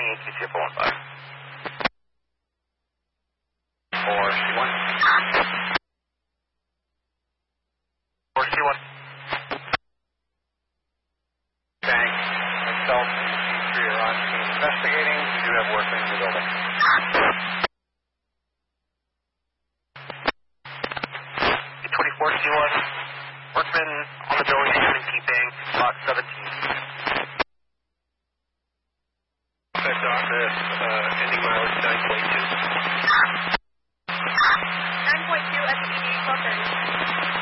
QCF 415. 4C1. 4C1. Thanks. Myself and C3 are on scene investigating. We do have workmen in the building. 24C1. Workmen on the building, human keeping, box 17. Office,